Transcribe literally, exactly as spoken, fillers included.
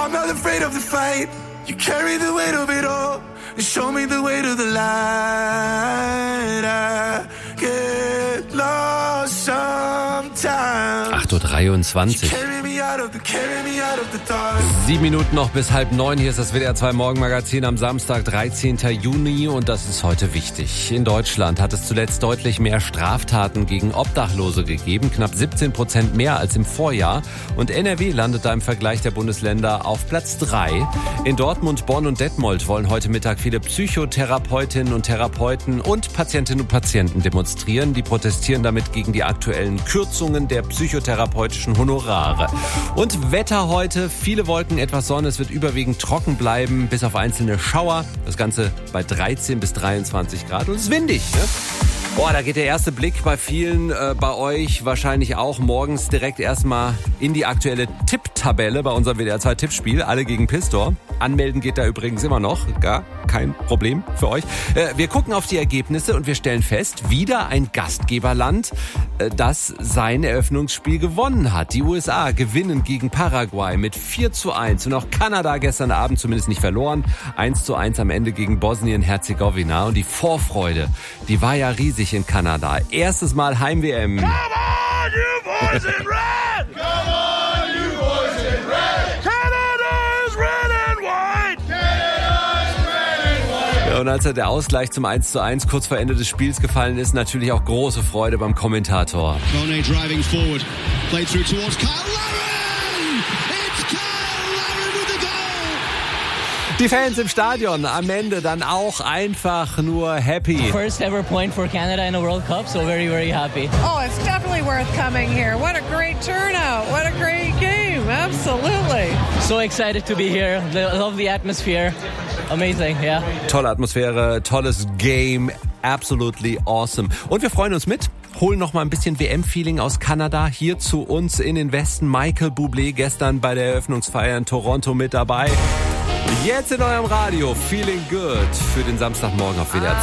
I'm not afraid of the fight. You carry the weight of it all and show me the way to the light. I get lost sometimes. acht Uhr dreiundzwanzig. Sieben Minuten noch bis halb neun. Hier ist das W D R zwei Morgenmagazin am Samstag, dreizehnten Juni. Und das ist heute wichtig. In Deutschland hat es zuletzt deutlich mehr Straftaten gegen Obdachlose gegeben. Knapp siebzehn Prozent mehr als im Vorjahr. Und N R W landet da im Vergleich der Bundesländer auf Platz drei. In Dortmund, Bonn und Detmold wollen heute Mittag viele Psychotherapeutinnen und Therapeuten und Patientinnen und Patienten demonstrieren. Die protestieren damit gegen die aktuellen Kürzungen der psychotherapeutischen Honorare. Und Wetter heute, viele Wolken, etwas Sonne, es wird überwiegend trocken bleiben, bis auf einzelne Schauer. Das Ganze bei dreizehn bis dreiundzwanzig Grad und es ist windig, ne? Boah, da geht der erste Blick bei vielen, äh, bei euch wahrscheinlich auch morgens direkt erstmal in die aktuelle Tipptabelle bei unserem W D R zwei Tippspiel. Alle gegen Pistor. Anmelden geht da übrigens immer noch. Gar kein Problem für euch. Äh, wir gucken auf die Ergebnisse und wir stellen fest, wieder ein Gastgeberland, äh, das sein Eröffnungsspiel gewonnen hat. Die U S A gewinnen gegen Paraguay mit vier zu eins. Und auch Kanada gestern Abend zumindest nicht verloren. eins zu eins am Ende gegen Bosnien-Herzegowina. Und die Vorfreude, die war ja riesig in Kanada. Erstes Mal Heim-W M. Come on, you boys in red! Come on, you boys in red! Canada is red and white! Canada is red and white! Ja, und als der Ausgleich zum eins zu eins kurz vor Ende des Spiels gefallen ist, natürlich auch große Freude beim Kommentator. Kone driving forward, played through towards Kyle Laren! It's Kyle Laren with the goal! Die Fans im Stadion am Ende dann auch einfach nur happy. First ever point for Canada in a World Cup, so very, very happy. Oh, it's definitely worth coming here. What a great turnout. What a great game. Absolutely. So excited to be here. I love the atmosphere. Amazing, yeah. Tolle Atmosphäre, tolles Game. Absolutely awesome. Und wir freuen uns mit. Holen noch mal ein bisschen W M-Feeling aus Kanada hier zu uns in den Westen. Michael Bublé gestern bei der Eröffnungsfeier in Toronto mit dabei. Jetzt in eurem Radio Feeling Good für den Samstagmorgen auf W D R zwei.